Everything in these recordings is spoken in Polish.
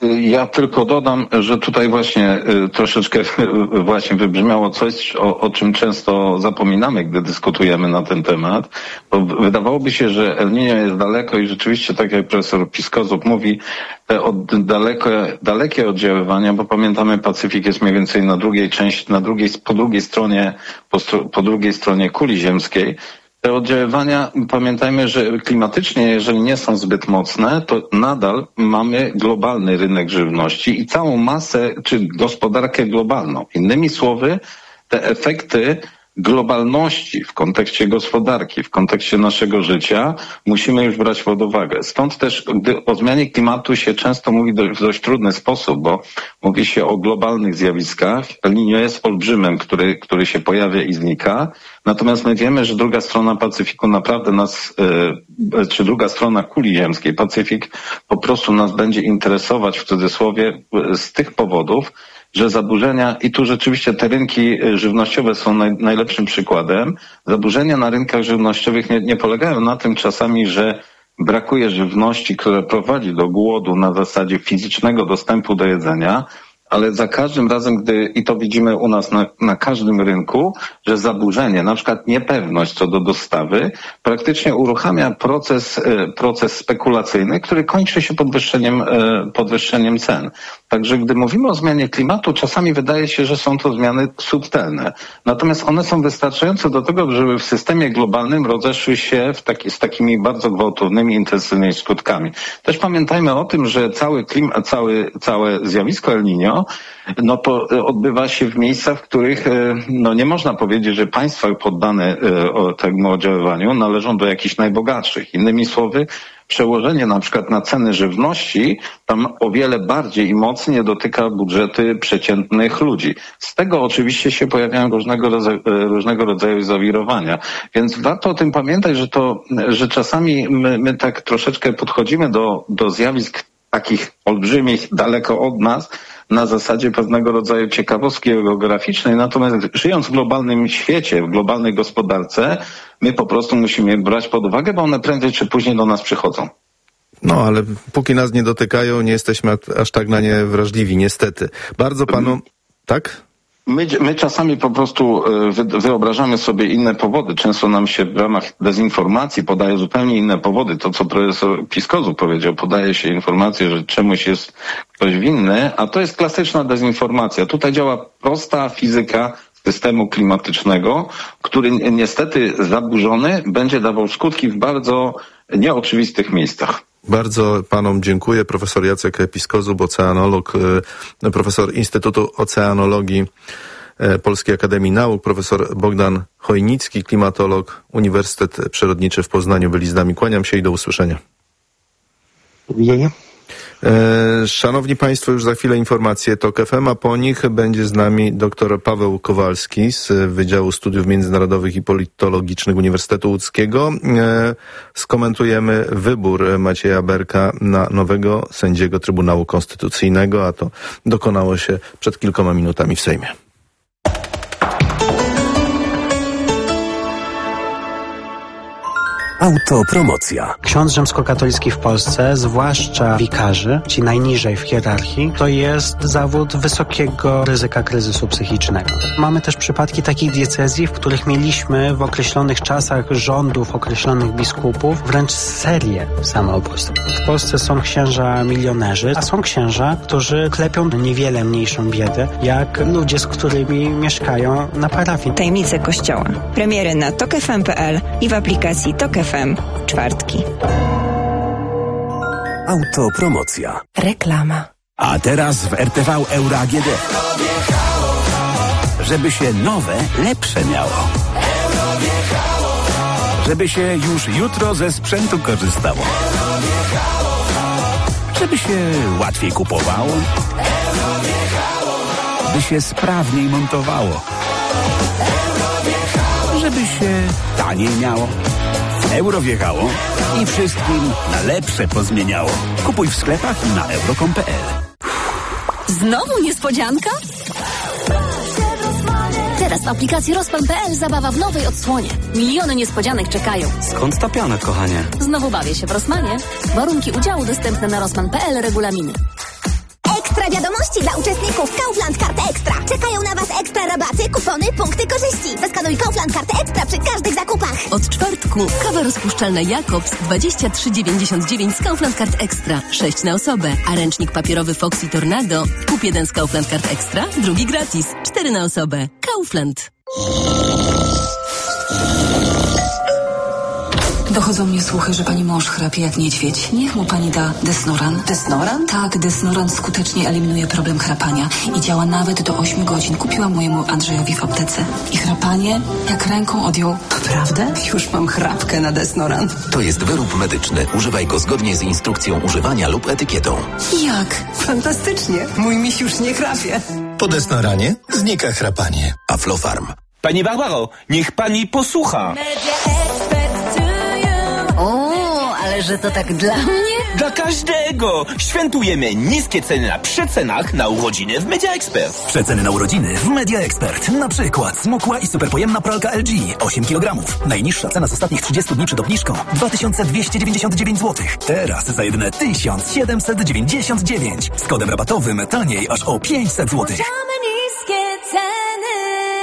Ja tylko dodam, że tutaj właśnie troszeczkę właśnie wybrzmiało coś, o czym często zapominamy, gdy dyskutujemy na ten temat, bo wydawałoby się, że El Niño jest daleko i rzeczywiście, tak jak profesor Piskozub mówi, te dalekie oddziaływania, bo pamiętamy, Pacyfik jest mniej więcej po drugiej stronie kuli ziemskiej. Te oddziaływania, pamiętajmy, że klimatycznie, jeżeli nie są zbyt mocne, to nadal mamy globalny rynek żywności i całą masę, czy gospodarkę globalną. Innymi słowy, te efekty globalności w kontekście gospodarki, w kontekście naszego życia musimy już brać pod uwagę. Stąd też, gdy o zmianie klimatu się często mówi w dość trudny sposób, bo mówi się o globalnych zjawiskach. El Niño jest olbrzymem, który się pojawia i znika. Natomiast my wiemy, że druga strona Pacyfiku naprawdę czy druga strona kuli ziemskiej, Pacyfik, po prostu nas będzie interesować w cudzysłowie z tych powodów, że zaburzenia, i tu rzeczywiście te rynki żywnościowe są najlepszym przykładem, zaburzenia na rynkach żywnościowych nie polegają na tym czasami, że brakuje żywności, która prowadzi do głodu na zasadzie fizycznego dostępu do jedzenia, ale za każdym razem, i to widzimy u nas na każdym rynku, że zaburzenie, na przykład niepewność co do dostawy, praktycznie uruchamia proces spekulacyjny, który kończy się podwyższeniem cen. Także gdy mówimy o zmianie klimatu, czasami wydaje się, że są to zmiany subtelne. Natomiast one są wystarczające do tego, żeby w systemie globalnym rozeszły się z takimi bardzo gwałtownymi, intensywnymi skutkami. Też pamiętajmy o tym, że całe zjawisko El Niño odbywa się w miejscach, w których nie można powiedzieć, że państwa poddane temu oddziaływaniu należą do jakichś najbogatszych. Innymi słowy, przełożenie na przykład na ceny żywności tam o wiele bardziej i mocniej dotyka budżety przeciętnych ludzi. Z tego oczywiście się pojawiają różnego rodzaju zawirowania. Więc warto o tym pamiętać, że czasami my tak troszeczkę podchodzimy do zjawisk takich olbrzymich, daleko od nas, na zasadzie pewnego rodzaju ciekawostki geograficznej, natomiast żyjąc w globalnym świecie, w globalnej gospodarce, my po prostu musimy je brać pod uwagę, bo one prędzej czy później do nas przychodzą. No, ale póki nas nie dotykają, nie jesteśmy aż tak na nie wrażliwi, niestety. Bardzo panu... Tak? My czasami po prostu wyobrażamy sobie inne powody. Często nam się w ramach dezinformacji podaje zupełnie inne powody. To, co profesor Piskozub powiedział, podaje się informację, że czemuś jest ktoś winny, a to jest klasyczna dezinformacja. Tutaj działa prosta fizyka systemu klimatycznego, który niestety zaburzony będzie dawał skutki w bardzo nieoczywistych miejscach. Bardzo panom dziękuję. Profesor Jacek Piskozub, oceanolog, profesor Instytutu Oceanologii Polskiej Akademii Nauk, profesor Bogdan Chojnicki, klimatolog, Uniwersytet Przyrodniczy w Poznaniu byli z nami. Kłaniam się i do usłyszenia. Do widzenia. Szanowni Państwo, już za chwilę informacje TOK FM, a po nich będzie z nami dr Paweł Kowalski z Wydziału Studiów Międzynarodowych i Politologicznych Uniwersytetu Łódzkiego. Skomentujemy wybór Macieja Berka na nowego sędziego Trybunału Konstytucyjnego, a to dokonało się przed kilkoma minutami w Sejmie. Autopromocja. Ksiądz rzymskokatolicki w Polsce, zwłaszcza wikarzy, ci najniżej w hierarchii, to jest zawód wysokiego ryzyka kryzysu psychicznego. Mamy też przypadki takich diecezji, w których mieliśmy w określonych czasach rządów określonych biskupów wręcz serię samoobójstw. W Polsce są księża milionerzy, a są księża, którzy klepią niewiele mniejszą biedę, jak ludzie, z którymi mieszkają na parafii. Tajemnice Kościoła. Premiery na tokfm.pl i w aplikacji Tok FM. Czwartki. Autopromocja. Reklama. A teraz w RTV Euro AGD. Żeby się nowe, lepsze miało. Żeby się już jutro ze sprzętu korzystało. Żeby się łatwiej kupowało. By się sprawniej montowało. Żeby się taniej miało. Euro wjechało i wszystkim na lepsze pozmieniało. Kupuj w sklepach i na euro.com.pl. Znowu niespodzianka? Teraz w aplikacji Rosman.pl zabawa w nowej odsłonie. Miliony niespodzianek czekają. Skąd ta pianek, kochanie? Znowu bawię się w Rosmanie. Warunki udziału dostępne na Rosman.pl, regulaminy. wiadomości dla uczestników Kaufland Kart Ekstra. Czekają na Was ekstra rabaty, kupony, punkty korzyści. Zeskanuj Kaufland Kart Ekstra przy każdych zakupach. Od czwartku kawa rozpuszczalna Jakobs 23,99 z Kaufland Kart Ekstra. 6 na osobę. A ręcznik papierowy Foxy Tornado. Kup jeden z Kaufland Kart Ekstra, drugi gratis. 4 na osobę. Kaufland. Dochodzą mnie słuchy, że pani mąż chrapie jak niedźwiedź. Niech mu pani da Desnoran. Desnoran? Tak, Desnoran skutecznie eliminuje problem chrapania i działa nawet do 8 godzin. Kupiłam mojemu Andrzejowi w aptece. I chrapanie jak ręką odjął. Naprawdę? Już mam chrapkę na Desnoran. To jest wyrób medyczny. Używaj go zgodnie z instrukcją używania lub etykietą. Jak? Fantastycznie. Mój miś już nie chrapie. Po Desnoranie znika chrapanie. Aflofarm. Pani Barbaro, niech pani posłucha. O, ale że to tak dla mnie? Dla każdego! Świętujemy niskie ceny na przecenach na urodziny w Media Expert. Przeceny na urodziny w Media Expert. Na przykład smukła i superpojemna pralka LG 8 kg. Najniższa cena z ostatnich 30 dni przed obniżką 2299 zł. Teraz za jedyne 1799. Z kodem rabatowym taniej aż o 500 zł. Niskie ceny.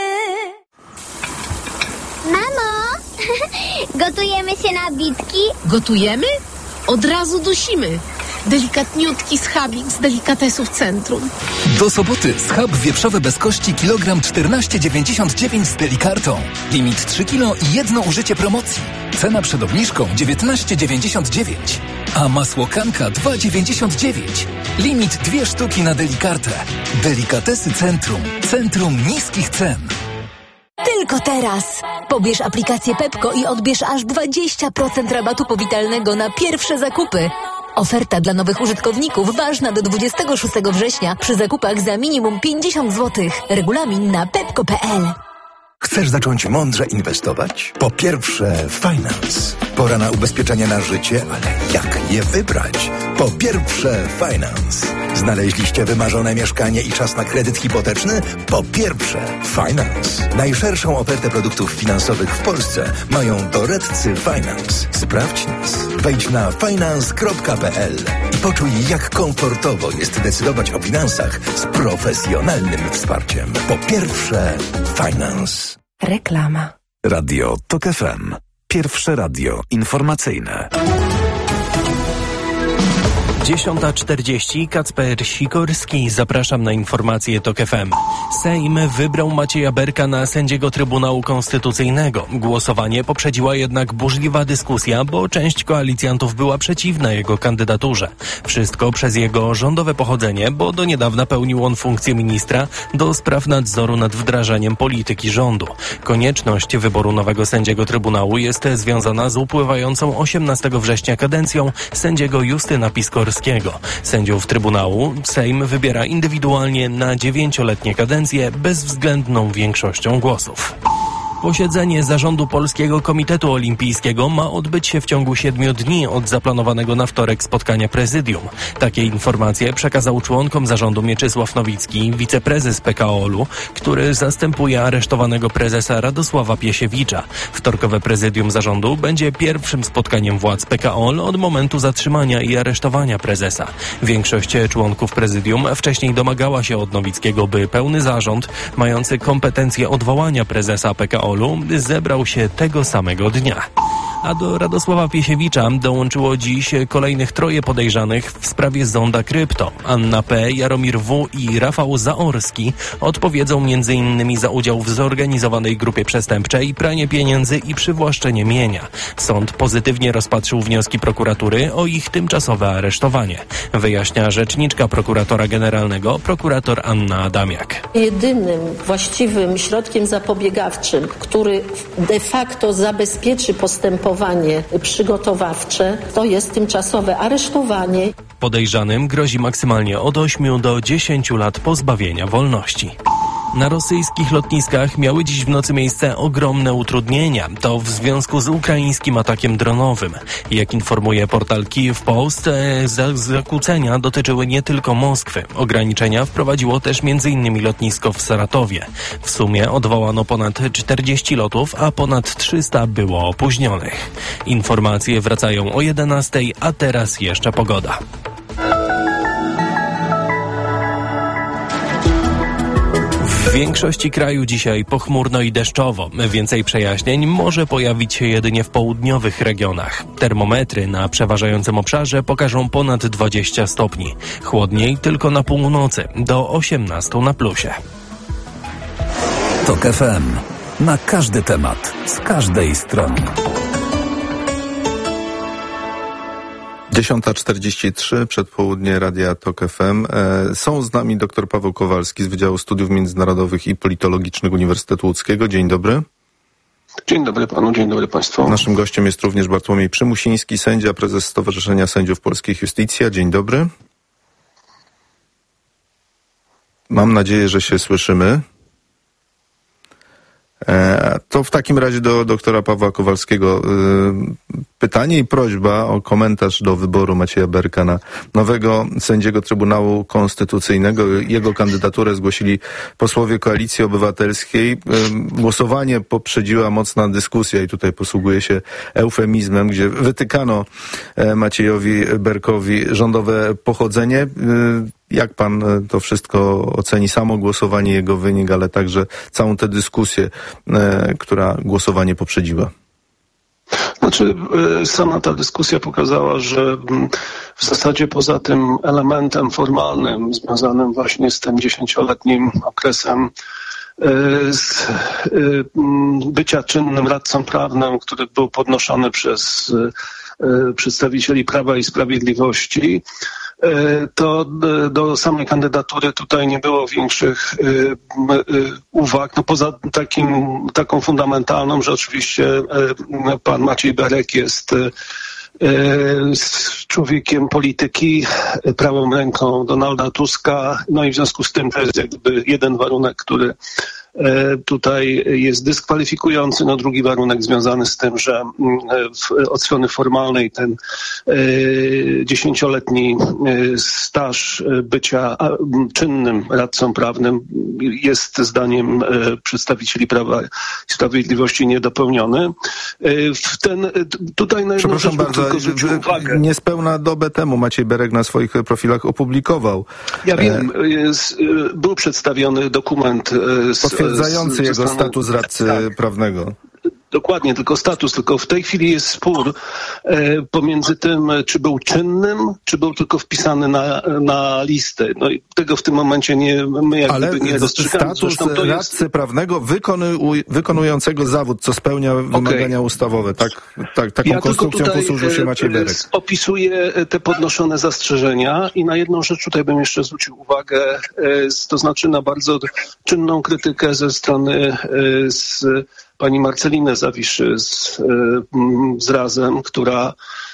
Mamo, gotujemy się na bitki? Gotujemy? Od razu dusimy. Delikatniutki schabik z delikatesów centrum. Do soboty schab wieprzowy bez kości kilogram 14,99 z delikartą. Limit 3 kg i jedno użycie promocji. Cena przed obniżką 19,99. A masło Kanka 2,99. Limit 2 sztuki na delikartę. Delikatesy Centrum. Centrum niskich cen. Tylko teraz. Pobierz aplikację Pepko i odbierz aż 20% rabatu powitalnego na pierwsze zakupy. Oferta dla nowych użytkowników ważna do 26 września przy zakupach za minimum 50 zł. Regulamin na pepko.pl. Chcesz zacząć mądrze inwestować? Po pierwsze, Finance. Pora na ubezpieczenia na życie, ale jak je wybrać? Po pierwsze, Finance. Znaleźliście wymarzone mieszkanie i czas na kredyt hipoteczny? Po pierwsze, Finance. Najszerszą ofertę produktów finansowych w Polsce mają doradcy Finance. Sprawdź nas. Wejdź na finance.pl i poczuj, jak komfortowo jest decydować o finansach z profesjonalnym wsparciem. Po pierwsze, Finance. Reklama. Radio TOK FM. Pierwsze radio informacyjne. 10:40. Kacper Sikorski. Zapraszam na informacje TOK FM. Sejm wybrał Macieja Berka na sędziego Trybunału Konstytucyjnego. Głosowanie poprzedziła jednak burzliwa dyskusja, bo część koalicjantów była przeciwna jego kandydaturze. Wszystko przez jego rządowe pochodzenie, bo do niedawna pełnił on funkcję ministra do spraw nadzoru nad wdrażaniem polityki rządu. Konieczność wyboru nowego sędziego Trybunału jest związana z upływającą 18 września kadencją sędziego Justyna Piskorskiego. Sędziów Trybunału Sejm wybiera indywidualnie na 9-letnie kadencje bezwzględną większością głosów. Posiedzenie zarządu Polskiego Komitetu Olimpijskiego ma odbyć się w ciągu 7 dni od zaplanowanego na wtorek spotkania prezydium. Takie informacje przekazał członkom zarządu Mieczysław Nowicki, wiceprezes PKOL-u, który zastępuje aresztowanego prezesa Radosława Piesiewicza. Wtorkowe prezydium zarządu będzie pierwszym spotkaniem władz PKOL od momentu zatrzymania i aresztowania prezesa. Większość członków prezydium wcześniej domagała się od Nowickiego, by pełny zarząd, mający kompetencje odwołania prezesa PKOL-u, zebrał się tego samego dnia. A do Radosława Piesiewicza dołączyło dziś kolejnych 3 podejrzanych w sprawie zonda krypto. Anna P., Jaromir W. i Rafał Zaorski odpowiedzą m.in. za udział w zorganizowanej grupie przestępczej, pranie pieniędzy i przywłaszczenie mienia. Sąd pozytywnie rozpatrzył wnioski prokuratury o ich tymczasowe aresztowanie. Wyjaśnia rzeczniczka prokuratora generalnego, prokurator Anna Adamiak. Jedynym właściwym środkiem zapobiegawczym, który de facto zabezpieczy postępowanie przygotowawcze, to jest tymczasowe aresztowanie. Podejrzanym grozi maksymalnie od 8 do 10 lat pozbawienia wolności. Na rosyjskich lotniskach miały dziś w nocy miejsce ogromne utrudnienia. To w związku z ukraińskim atakiem dronowym. Jak informuje portal Kijów Post, zakłócenia dotyczyły nie tylko Moskwy. Ograniczenia wprowadziło też m.in. lotnisko w Saratowie. W sumie odwołano ponad 40 lotów, a ponad 300 było opóźnionych. Informacje wracają o 11:00, a teraz jeszcze pogoda. W większości kraju dzisiaj pochmurno i deszczowo. Więcej przejaśnień może pojawić się jedynie w południowych regionach. Termometry na przeważającym obszarze pokażą ponad 20 stopni. Chłodniej tylko na północy, do 18 na plusie. TOK FM. Na każdy temat, z każdej strony. 10:43, przedpołudnie Radia TOK FM. Są z nami dr Paweł Kowalski z Wydziału Studiów Międzynarodowych i Politologicznych Uniwersytetu Łódzkiego. Dzień dobry. Dzień dobry panu, dzień dobry państwu. Naszym gościem jest również Bartłomiej Przymusiński, sędzia, prezes Stowarzyszenia Sędziów Polskich Iustitia. Dzień dobry. Mam nadzieję, że się słyszymy. To w takim razie do doktora Pawła Kowalskiego pytanie i prośba o komentarz do wyboru Macieja Berka na nowego sędziego Trybunału Konstytucyjnego. Jego kandydaturę zgłosili posłowie Koalicji Obywatelskiej. Głosowanie poprzedziła mocna dyskusja i tutaj posługuje się eufemizmem, gdzie wytykano Maciejowi Berkowi rządowe pochodzenie. Jak pan to wszystko oceni? Samo głosowanie, jego wynik, ale także całą tę dyskusję, która głosowanie poprzedziła? Znaczy, sama ta dyskusja pokazała, że w zasadzie poza tym elementem formalnym związanym właśnie z tym 10-letnim okresem bycia czynnym radcą prawnym, który był podnoszony przez przedstawicieli Prawa i Sprawiedliwości, to do samej kandydatury tutaj nie było większych uwag, no poza taką fundamentalną, że oczywiście pan Maciej Berek jest człowiekiem polityki, prawą ręką Donalda Tuska, no i w związku z tym to jest jakby jeden warunek, który tutaj jest dyskwalifikujący. No drugi warunek związany z tym, że od strony formalnej ten 10-letni staż bycia czynnym radcą prawnym jest zdaniem przedstawicieli Prawa i Sprawiedliwości niedopełniony. Tutaj na jedną rzecz bardzo, uwagę. Niespełna dobę temu Maciej Berek na swoich profilach opublikował. Ja wiem, był przedstawiony dokument potwierdzający jego status radcy prawnego. Dokładnie, tylko status, tylko w tej chwili jest spór pomiędzy tym, czy był czynnym, czy był tylko wpisany na listę. No i tego w tym momencie my nie dostrzegamy. Status radcy prawnego wykonującego zawód, co spełnia wymagania ustawowe. Taką konstrukcją posłużył się Maciej Berek. Opisuję te podnoszone zastrzeżenia i na jedną rzecz tutaj bym jeszcze zwrócił uwagę, to znaczy na bardzo czynną krytykę ze strony pani Marceliny Zawiszy z Razem, która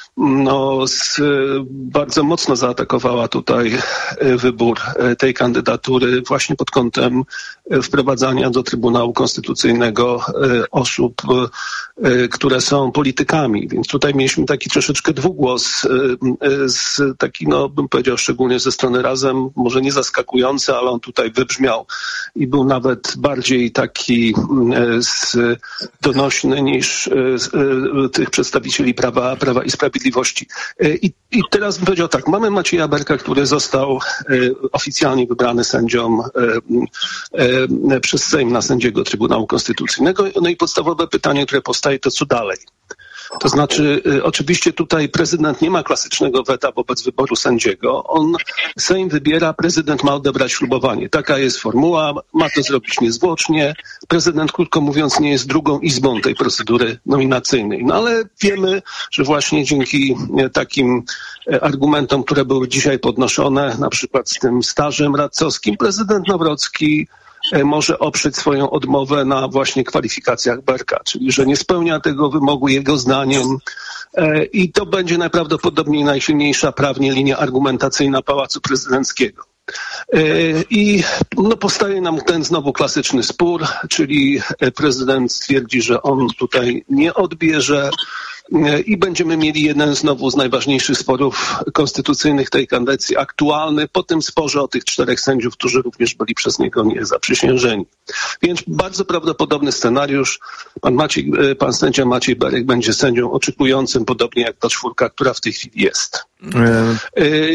bardzo mocno zaatakowała tutaj wybór tej kandydatury właśnie pod kątem wprowadzania do Trybunału Konstytucyjnego osób, które są politykami. Więc tutaj mieliśmy taki troszeczkę dwugłos, bym powiedział szczególnie ze strony Razem, może nie zaskakujący, ale on tutaj wybrzmiał i był nawet bardziej taki donośny niż tych przedstawicieli Prawa i Sprawiedliwości. I teraz bym powiedział tak, mamy Macieja Berka, który został oficjalnie wybrany sędzią przez Sejm na sędziego Trybunału Konstytucyjnego. No i podstawowe pytanie, które powstaje, to co dalej? To znaczy, oczywiście tutaj prezydent nie ma klasycznego weta wobec wyboru sędziego. Sejm wybiera, prezydent ma odebrać ślubowanie. Taka jest formuła, ma to zrobić niezwłocznie. Prezydent, krótko mówiąc, nie jest drugą izbą tej procedury nominacyjnej. No ale wiemy, że właśnie dzięki takim argumentom, które były dzisiaj podnoszone, na przykład z tym stażem radcowskim, prezydent Nawrocki może oprzeć swoją odmowę na właśnie kwalifikacjach Berka, czyli że nie spełnia tego wymogu jego zdaniem i to będzie najprawdopodobniej najsilniejsza prawnie linia argumentacyjna Pałacu Prezydenckiego. I powstaje nam ten znowu klasyczny spór, czyli prezydent stwierdzi, że on tutaj nie odbierze i będziemy mieli jeden znowu z najważniejszych sporów konstytucyjnych tej kadencji, aktualny po tym sporze o tych 4 sędziów, którzy również byli przez niego niezaprzysiężeni. Więc bardzo prawdopodobny scenariusz. Pan sędzia Maciej Berek będzie sędzią oczekującym, podobnie jak ta 4, która w tej chwili jest.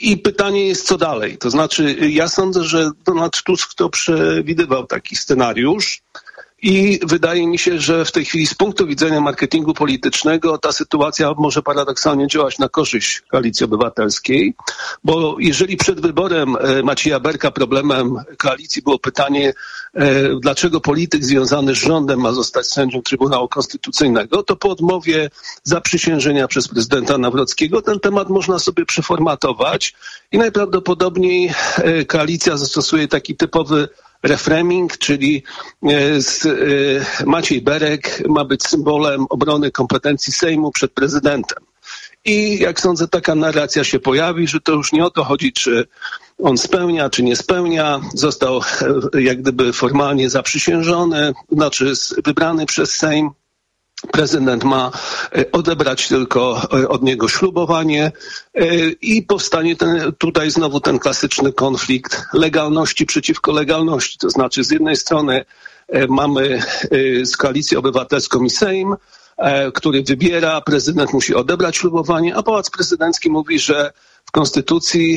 I pytanie jest, co dalej? To znaczy, ja sądzę, że Donald Tusk to przewidywał taki scenariusz i wydaje mi się, że w tej chwili z punktu widzenia marketingu politycznego ta sytuacja może paradoksalnie działać na korzyść Koalicji Obywatelskiej, bo jeżeli przed wyborem Macieja Berka problemem koalicji było pytanie, dlaczego polityk związany z rządem ma zostać sędzią Trybunału Konstytucyjnego, to po odmowie zaprzysiężenia przez prezydenta Nawrockiego ten temat można sobie przeformatować i najprawdopodobniej koalicja zastosuje taki typowy reframing, czyli Maciej Berek ma być symbolem obrony kompetencji Sejmu przed prezydentem. I jak sądzę, taka narracja się pojawi, że to już nie o to chodzi, czy on spełnia, czy nie spełnia. Został jak gdyby formalnie zaprzysiężony, znaczy wybrany przez Sejm. Prezydent ma odebrać tylko od niego ślubowanie i powstanie tutaj znowu ten klasyczny konflikt legalności przeciwko legalności. To znaczy z jednej strony mamy z Koalicję Obywatelską i Sejm, który wybiera, prezydent musi odebrać ślubowanie, a Pałac Prezydencki mówi, że w Konstytucji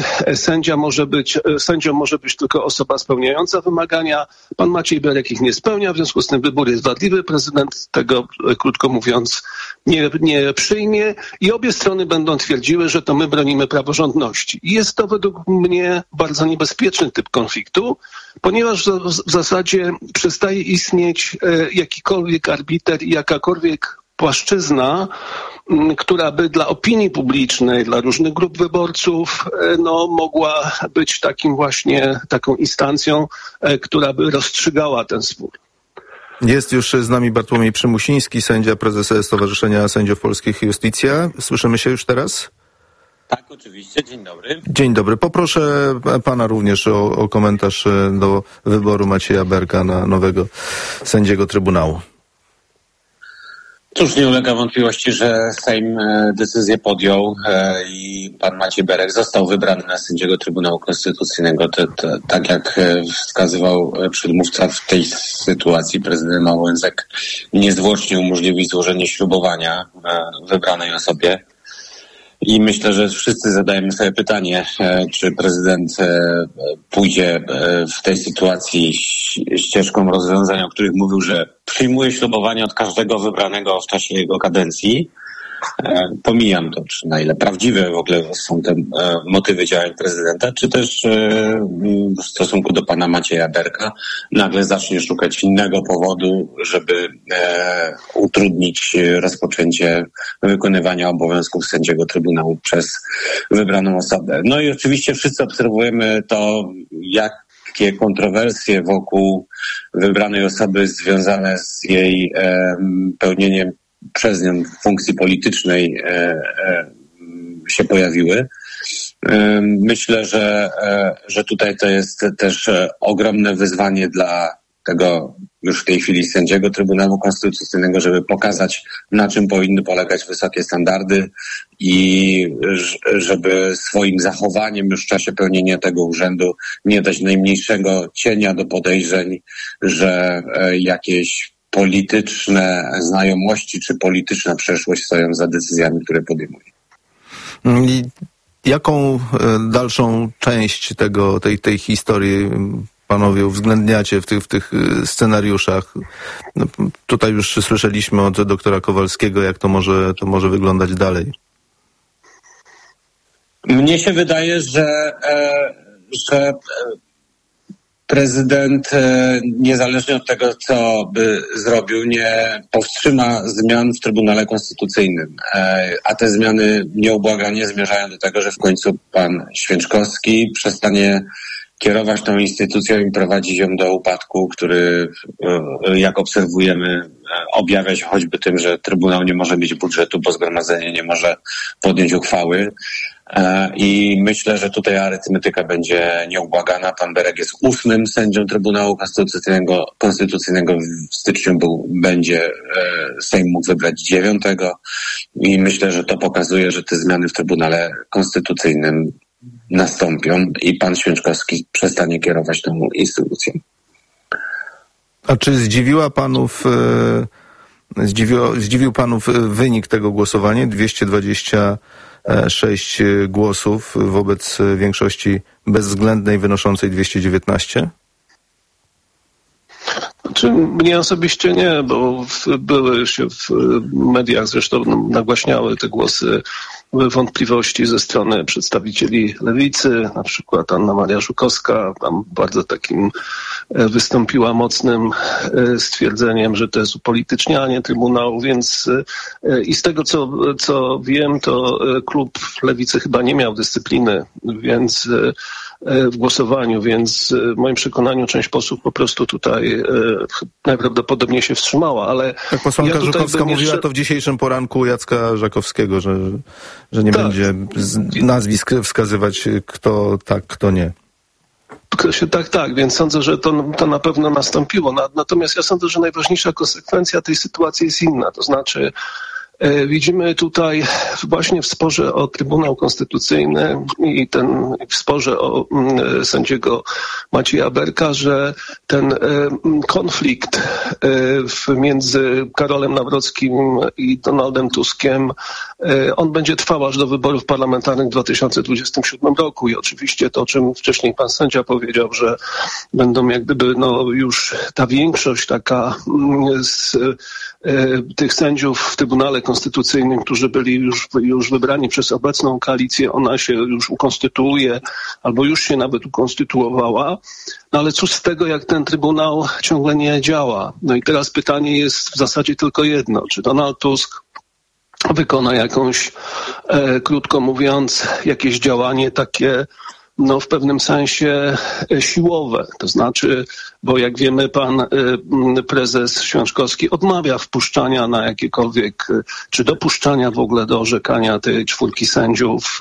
sędzią może być tylko osoba spełniająca wymagania. Pan Maciej Berek ich nie spełnia, w związku z tym wybór jest wadliwy. Prezydent tego, krótko mówiąc, nie przyjmie i obie strony będą twierdziły, że to my bronimy praworządności. I jest to według mnie bardzo niebezpieczny typ konfliktu, ponieważ w zasadzie przestaje istnieć jakikolwiek arbiter i jakakolwiek płaszczyzna, która by dla opinii publicznej, dla różnych grup wyborców, mogła być taką instancją, która by rozstrzygała ten spór. Jest już z nami Bartłomiej Przymusiński, sędzia, prezes Stowarzyszenia Sędziów Polskich Iustitia. Słyszymy się już teraz? Tak, oczywiście. Dzień dobry. Dzień dobry. Poproszę pana również o komentarz do wyboru Macieja Berka na nowego sędziego Trybunału. Cóż, nie ulega wątpliwości, że Sejm decyzję podjął i pan Maciej Berek został wybrany na sędziego Trybunału Konstytucyjnego. Tak jak wskazywał przedmówca, w tej sytuacji prezydent Wałęsek niezwłocznie umożliwi złożenie ślubowania wybranej osobie. I myślę, że wszyscy zadajemy sobie pytanie, czy prezydent pójdzie w tej sytuacji ścieżką rozwiązań, o których mówił, że przyjmuje ślubowanie od każdego wybranego w czasie jego kadencji. Pomijam to, czy na ile prawdziwe w ogóle są te motywy działań prezydenta, czy też w stosunku do pana Macieja Berka nagle zacznie szukać innego powodu, żeby utrudnić rozpoczęcie wykonywania obowiązków sędziego Trybunału przez wybraną osobę. No i oczywiście wszyscy obserwujemy to, jakie kontrowersje wokół wybranej osoby związane z jej pełnieniem przez nią funkcji politycznej się pojawiły. Myślę, że tutaj to jest też ogromne wyzwanie dla tego już w tej chwili sędziego Trybunału Konstytucyjnego, żeby pokazać, na czym powinny polegać wysokie standardy i żeby swoim zachowaniem już w czasie pełnienia tego urzędu nie dać najmniejszego cienia do podejrzeń, że jakieś polityczne znajomości czy polityczna przeszłość stoją za decyzjami, które podejmuje. I jaką dalszą część tej historii panowie uwzględniacie w tych scenariuszach? No, tutaj już słyszeliśmy od doktora Kowalskiego, jak to może wyglądać dalej. Mnie się wydaje, że prezydent, niezależnie od tego, co by zrobił, nie powstrzyma zmian w Trybunale Konstytucyjnym. A te zmiany nieubłaganie zmierzają do tego, że w końcu pan Święczkowski przestanie kierować tą instytucją i prowadzić ją do upadku, który, jak obserwujemy, objawia się choćby tym, że Trybunał nie może mieć budżetu, bo Zgromadzenie nie może podjąć uchwały. I myślę, że tutaj arytmetyka będzie nieubłagana. Pan Berek jest 8. sędzią Trybunału Konstytucyjnego. W styczniu będzie Sejm mógł wybrać 9. I myślę, że to pokazuje, że te zmiany w Trybunale Konstytucyjnym nastąpią i pan Święczkowski przestanie kierować tą instytucją. A czy zdziwił panów wynik tego głosowania? 220 6 głosów wobec większości bezwzględnej wynoszącej 219? Znaczy, mnie osobiście nie, bo były się w mediach zresztą nagłaśniały te głosy wątpliwości ze strony przedstawicieli lewicy, na przykład Anna Maria Żukowska tam bardzo takim wystąpiła mocnym stwierdzeniem, że to jest upolitycznianie Trybunału, więc i z tego co wiem, to klub lewicy chyba nie miał dyscypliny, więc w głosowaniu, więc w moim przekonaniu część posłów po prostu tutaj najprawdopodobniej się wstrzymała, ale... Tak, posłanka Żukowska mówiła to w dzisiejszym poranku Jacka Żakowskiego, że nie będzie nazwisk wskazywać, kto tak, kto nie. Tak, więc sądzę, że to na pewno nastąpiło. Natomiast ja sądzę, że najważniejsza konsekwencja tej sytuacji jest inna, to znaczy widzimy tutaj właśnie w sporze o Trybunał Konstytucyjny i w sporze o sędziego Macieja Berka, że ten konflikt między Karolem Nawrockim i Donaldem Tuskiem, on będzie trwał aż do wyborów parlamentarnych w 2027 roku i oczywiście to, o czym wcześniej pan sędzia powiedział, że będą jak gdyby już ta większość taka z tych sędziów w Trybunale Konstytucyjnym, którzy byli już wybrani przez obecną koalicję, ona się już ukonstytuuje albo już się nawet ukonstytuowała. No ale cóż z tego, jak ten Trybunał ciągle nie działa? No i teraz pytanie jest w zasadzie tylko jedno. Czy Donald Tusk wykona jakąś, krótko mówiąc, jakieś działanie takie w pewnym sensie siłowe. To znaczy, bo jak wiemy, pan prezes Święczkowski odmawia wpuszczania na jakiekolwiek, czy dopuszczania w ogóle do orzekania tej 4 sędziów.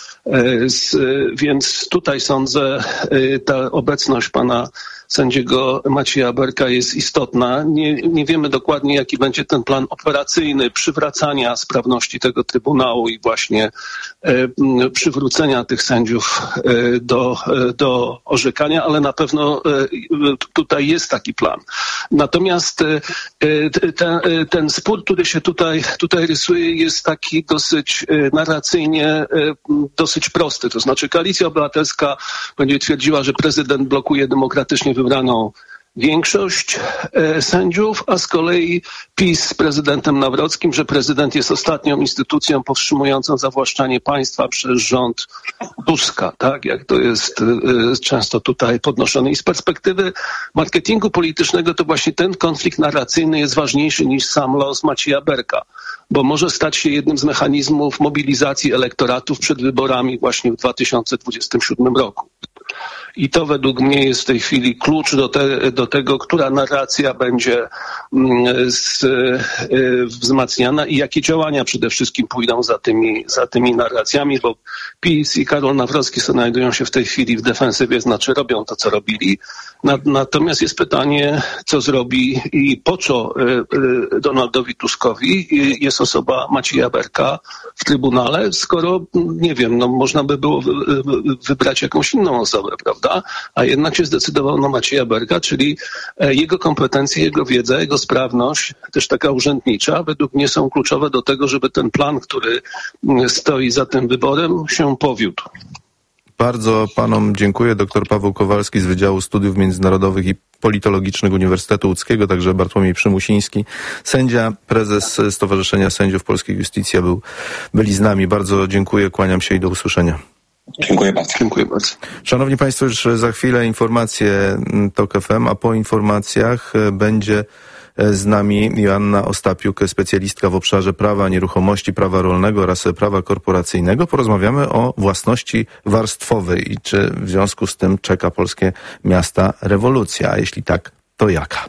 Więc tutaj sądzę, ta obecność pana sędziego Macieja Berka jest istotna. Nie wiemy dokładnie, jaki będzie ten plan operacyjny przywracania sprawności tego Trybunału i właśnie przywrócenia tych sędziów do orzekania, ale na pewno tutaj jest taki plan. Natomiast ten spór, który się tutaj rysuje, jest taki dosyć narracyjnie dosyć prosty. To znaczy Koalicja Obywatelska będzie twierdziła, że prezydent blokuje demokratycznie wybraną większość sędziów, a z kolei PiS z prezydentem Nawrockim, że prezydent jest ostatnią instytucją powstrzymującą zawłaszczanie państwa przez rząd Tuska, tak jak to jest często tutaj podnoszone. I z perspektywy marketingu politycznego to właśnie ten konflikt narracyjny jest ważniejszy niż sam los Macieja Berka, bo może stać się jednym z mechanizmów mobilizacji elektoratów przed wyborami właśnie w 2027 roku. I to według mnie jest w tej chwili klucz do tego, która narracja będzie wzmacniana i jakie działania przede wszystkim pójdą za tymi narracjami, bo PiS i Karol Nawrocki znajdują się w tej chwili w defensywie, znaczy robią to, co robili. Natomiast jest pytanie, co zrobi i po co Donaldowi Tuskowi jest osoba Macieja Berka w Trybunale, skoro, nie wiem, można by było wybrać jakąś inną osobę, prawda? A jednak się zdecydował na Macieja Berka, czyli jego kompetencje, jego wiedza, jego sprawność, też taka urzędnicza, według mnie są kluczowe do tego, żeby ten plan, który stoi za tym wyborem, się powiódł. Bardzo panom dziękuję. Dr Paweł Kowalski z Wydziału Studiów Międzynarodowych i Politologicznych Uniwersytetu Łódzkiego, także Bartłomiej Przymusiński, sędzia, prezes Stowarzyszenia Sędziów Polskiej Justicja byli z nami. Bardzo dziękuję, kłaniam się i do usłyszenia. Dziękuję bardzo. Dziękuję bardzo. Szanowni Państwo, już za chwilę informacje TOK FM, a po informacjach będzie z nami Joanna Ostapiuk, specjalistka w obszarze prawa nieruchomości, prawa rolnego oraz prawa korporacyjnego. Porozmawiamy o własności warstwowej i czy w związku z tym czeka polskie miasta rewolucja, a jeśli tak, to jaka?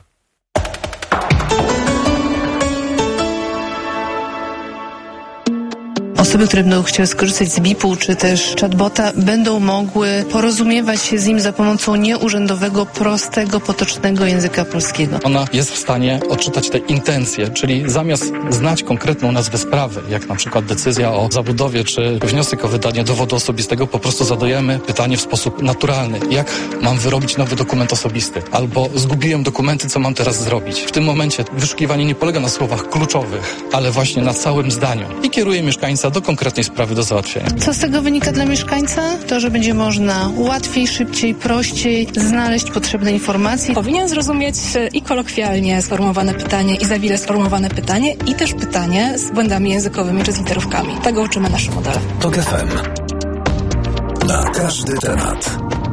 Osoby, które będą chciały skorzystać z BIP-u czy też chatbota, będą mogły porozumiewać się z nim za pomocą nieurzędowego, prostego, potocznego języka polskiego. Ona jest w stanie odczytać te intencje, czyli zamiast znać konkretną nazwę sprawy, jak na przykład decyzja o zabudowie czy wniosek o wydanie dowodu osobistego, po prostu zadajemy pytanie w sposób naturalny. Jak mam wyrobić nowy dokument osobisty? Albo zgubiłem dokumenty, co mam teraz zrobić? W tym momencie wyszukiwanie nie polega na słowach kluczowych, ale właśnie na całym zdaniu. I kieruje mieszkańca do konkretnej sprawy do załatwienia. Co z tego wynika dla mieszkańca? To, że będzie można łatwiej, szybciej, prościej znaleźć potrzebne informacje. Powinien zrozumieć i kolokwialnie sformułowane pytanie, i za wile sformułowane pytanie, i też pytanie z błędami językowymi czy z literówkami. Tego uczymy nasze modele. TOK FM. Na każdy temat.